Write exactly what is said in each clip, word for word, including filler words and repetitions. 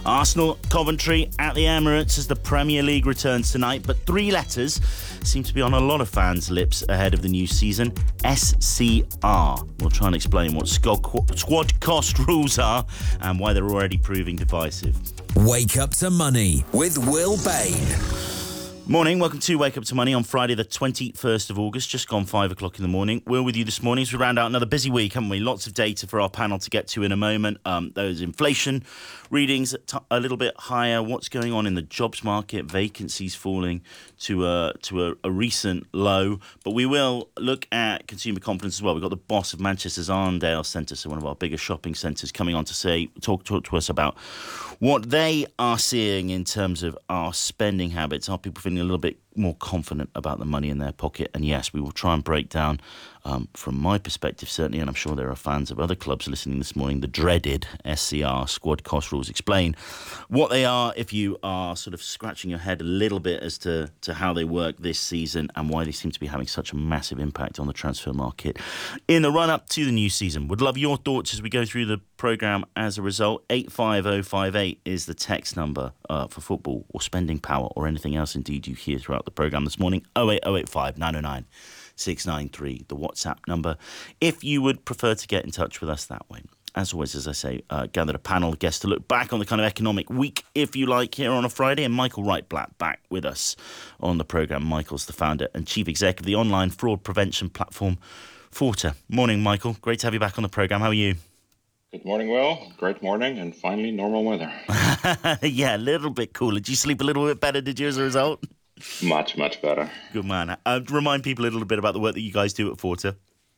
Arsenal, Coventry at the Emirates as the Premier League returns tonight, but three letters seem to be on a lot of fans' lips ahead of the new season. S C R. We'll try and explain what squad cost rules are and why they're already proving divisive. Wake Up to Money with Will Bain. Morning, welcome to Wake Up to Money on Friday the twenty-first of August, just gone five o'clock in the morning. We're with you this morning as we round out another busy week, haven't we? Lots of data for our panel to get to in a moment. Um, those inflation readings t- a little bit higher. What's going on in the jobs market? Vacancies falling to a, to a, a recent low. But we will look at consumer confidence as well. We've got the boss of Manchester's Arndale Centre, so one of our bigger shopping centres, coming on to say talk, talk to us about what they are seeing in terms of our spending habits. Are people feeling a little bit more confident about the money in their pocket? And yes, we will try and break down, um, from my perspective certainly, and I'm sure there are fans of other clubs listening this morning, the dreaded S C R, squad cost rules. Explain what they are if you are sort of scratching your head a little bit as to, to how they work this season and why they seem to be having such a massive impact on the transfer market in the run-up to the new season. Would love your thoughts as we go through the programme as a result. eight five oh five eight is the text number uh, for football or spending power or anything else indeed you hear throughout the programme this morning. oh eight oh eight five nine oh nine six nine three, the WhatsApp number, if you would prefer to get in touch with us that way. As always, as I say, uh, gathered a panel of guests to look back on the kind of economic week, if you like, here on a Friday. And Michael Wright-Blatt back with us on the programme. Michael's the founder and chief exec of the online fraud prevention platform Forta. Morning, Michael. Great to have you back on the programme. How are you? Good morning, Will. Great morning, and finally normal weather. Yeah, a little bit cooler. Did you sleep a little bit better, did you, as a result? Much, much better. Good man. Uh, remind people a little bit about the work that you guys do at Forta.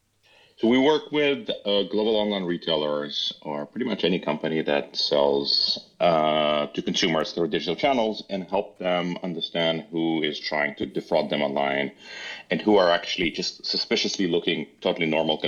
So we work with uh, global online retailers, or pretty much any company that sells uh, to consumers through digital channels, and help them understand who is trying to defraud them online and who are actually just suspiciously looking totally normal